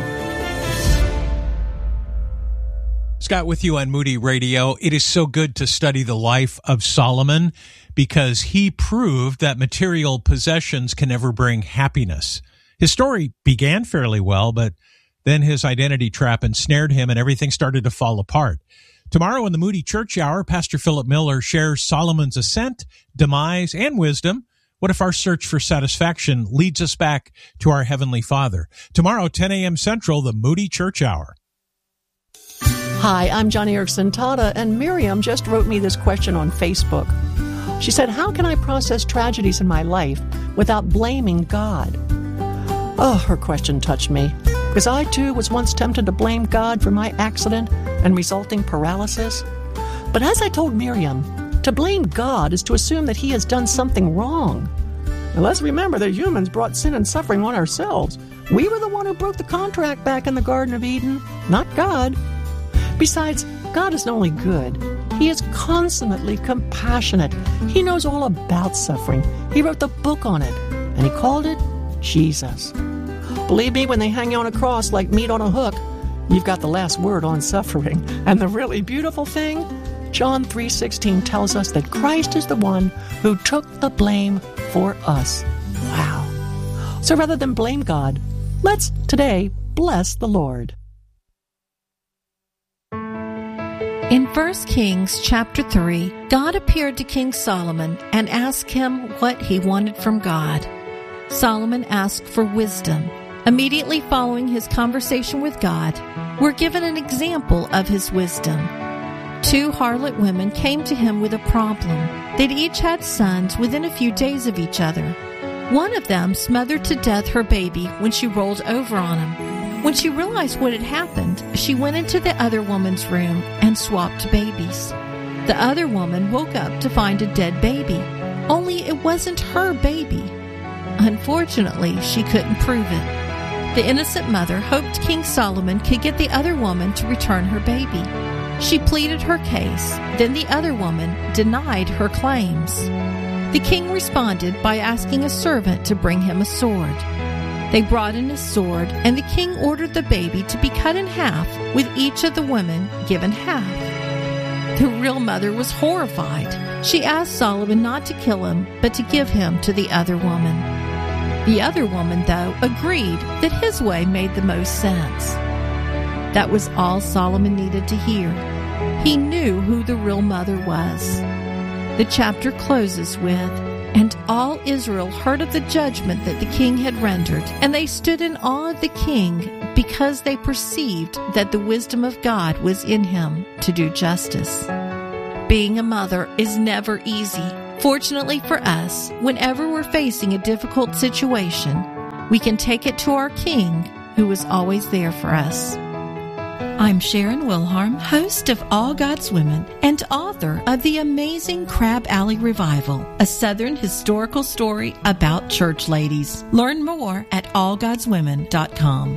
Scott with you on Moody Radio. It is so good to study the life of Solomon because he proved that material possessions can never bring happiness. His story began fairly well, but then his identity trap ensnared him and everything started to fall apart. Tomorrow in the Moody Church Hour, Pastor Philip Miller shares Solomon's ascent, demise, and wisdom. What if our search for satisfaction leads us back to our Heavenly Father? Tomorrow, 10 a.m. Central, the Moody Church Hour. Hi, I'm Johnny Erickson Tada, and Miriam just wrote me this question on Facebook. She said, how can I process tragedies in my life without blaming God? Oh, her question touched me, because I too was once tempted to blame God for my accident and resulting paralysis. But as I told Miriam, to blame God is to assume that He has done something wrong. Now let's remember that humans brought sin and suffering on ourselves. We were the one who broke the contract back in the Garden of Eden, not God. Besides, God is not only good, He is consummately compassionate. He knows all about suffering. He wrote the book on it, and He called it Jesus. Believe me, when they hang you on a cross like meat on a hook, you've got the last word on suffering. And the really beautiful thing, John 3:16 tells us that Christ is the one who took the blame for us. Wow. So rather than blame God, let's today bless the Lord. In 1 Kings chapter 3, God appeared to King Solomon and asked him what he wanted from God. Solomon asked for wisdom. Immediately following his conversation with God, we're given an example of his wisdom. Two harlot women came to him with a problem. They'd each had sons within a few days of each other. One of them smothered to death her baby when she rolled over on him. When she realized what had happened, she went into the other woman's room and swapped babies. The other woman woke up to find a dead baby, only it wasn't her baby. Unfortunately, she couldn't prove it. The innocent mother hoped King Solomon could get the other woman to return her baby. She pleaded her case, then the other woman denied her claims. The king responded by asking a servant to bring him a sword. They brought in a sword, and the king ordered the baby to be cut in half, with each of the women given half. The real mother was horrified. She asked Solomon not to kill him, but to give him to the other woman. The other woman, though, agreed that his way made the most sense. That was all Solomon needed to hear. He knew who the real mother was. The chapter closes with, "And all Israel heard of the judgment that the king had rendered, and they stood in awe of the king because they perceived that the wisdom of God was in him to do justice." Being a mother is never easy. Fortunately for us, whenever we're facing a difficult situation, we can take it to our King, who is always there for us. I'm Sharon Wilharm, host of All God's Women and author of The Amazing Crab Alley Revival, a Southern historical story about church ladies. Learn more at allgodswomen.com.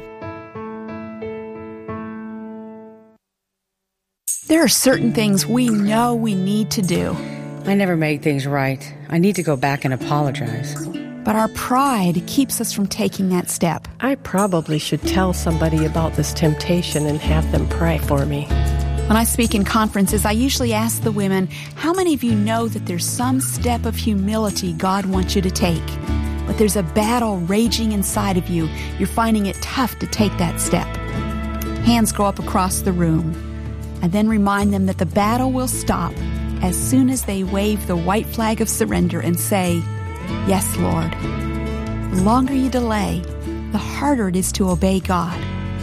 There are certain things we know we need to do. I never made things right. I need to go back and apologize. But our pride keeps us from taking that step. I probably should tell somebody about this temptation and have them pray for me. When I speak in conferences, I usually ask the women, how many of you know that there's some step of humility God wants you to take? But there's a battle raging inside of you. You're finding it tough to take that step. Hands go up across the room. I then remind them that the battle will stop as soon as they wave the white flag of surrender and say, "Yes, Lord." The longer you delay, the harder it is to obey God.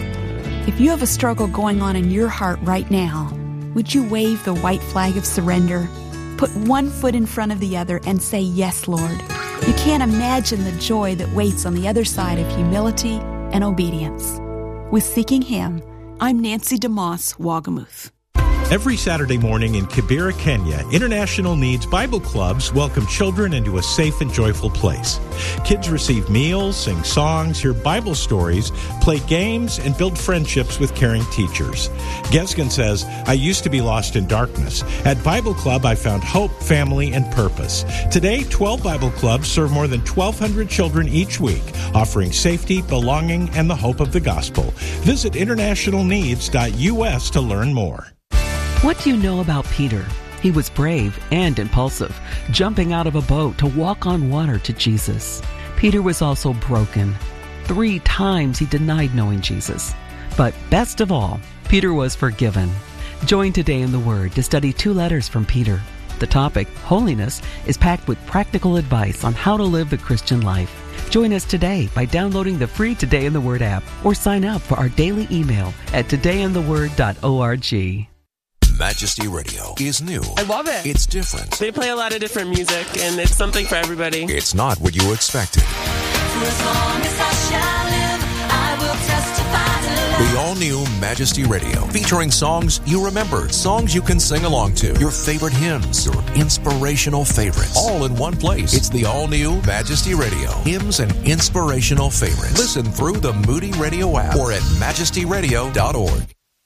If you have a struggle going on in your heart right now, would you wave the white flag of surrender? Put one foot in front of the other and say, "Yes, Lord." You can't imagine the joy that waits on the other side of humility and obedience. With Seeking Him, I'm Nancy DeMoss, Wagamuth. Every Saturday morning in Kibera, Kenya, International Needs Bible Clubs welcome children into a safe and joyful place. Kids receive meals, sing songs, hear Bible stories, play games, and build friendships with caring teachers. Gesgen says, "I used to be lost in darkness. At Bible Club, I found hope, family, and purpose. Today, 12 Bible Clubs serve more than 1,200 children each week, offering safety, belonging, and the hope of the gospel. Visit internationalneeds.us to learn more." What do you know about Peter? He was brave and impulsive, jumping out of a boat to walk on water to Jesus. Peter was also broken. 3 times he denied knowing Jesus. But best of all, Peter was forgiven. Join Today in the Word to study 2 letters from Peter. The topic, holiness, is packed with practical advice on how to live the Christian life. Join us today by downloading the free Today in the Word app or sign up for our daily email at todayintheword.org. Majesty Radio is new. I love it. It's different. They play a lot of different music, and it's something for everybody. It's not what you expected. For as long as I shall live, I will testify to love. The all-new Majesty Radio, featuring songs you remember, songs you can sing along to, your favorite hymns, your inspirational favorites, all in one place. It's the all-new Majesty Radio, hymns and inspirational favorites. Listen through the Moody Radio app or at majestyradio.org.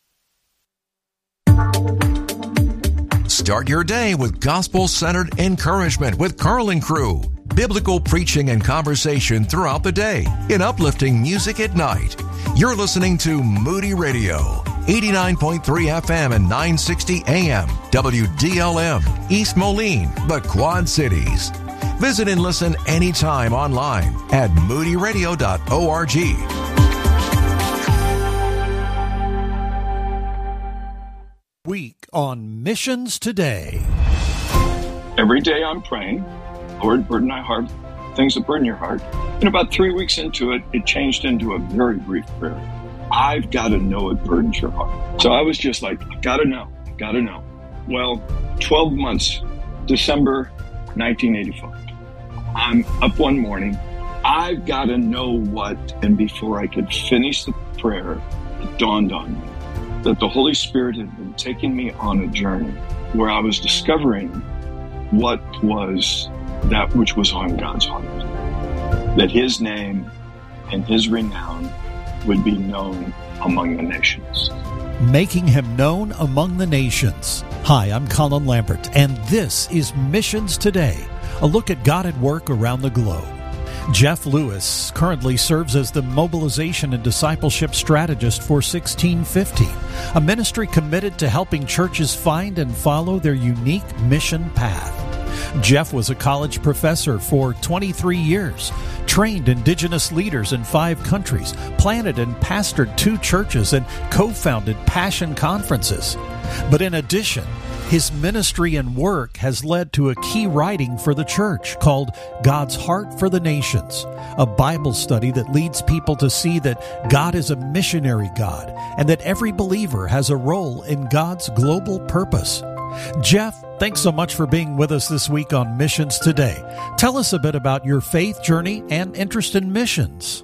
Start your day with gospel-centered encouragement with Carl and Crew. Biblical preaching and conversation throughout the day in uplifting music at night. You're listening to Moody Radio, 89.3 FM and 960 AM, WDLM, East Moline, the Quad Cities. Visit and listen anytime online at moodyradio.org. Week on Missions Today. Every day I'm praying, Lord, burden my heart, things that burden your heart. And about 3 weeks into it, it changed into a very brief prayer. I've got to know it burdens your heart. So I was just like, I've got to know. Well, 12 months, December 1985. I'm up one morning. I've got to know what, and before I could finish the prayer, it dawned on me that the Holy Spirit had been taking me on a journey where I was discovering what was that which was on God's heart. That His name and His renown would be known among the nations. Making Him known among the nations. Hi, I'm Colin Lambert, and this is Missions Today, a look at God at work around the globe. Jeff Lewis currently serves as the mobilization and discipleship strategist for 1650, a ministry committed to helping churches find and follow their unique mission path. Jeff was a college professor for 23 years, trained indigenous leaders in 5 countries, planted and pastored 2 churches, and co-founded Passion Conferences. But in addition, his ministry and work has led to a key writing for the church called God's Heart for the Nations, a Bible study that leads people to see that God is a missionary God and that every believer has a role in God's global purpose. Jeff, thanks so much for being with us this week on Missions Today. Tell us a bit about your faith journey and interest in missions.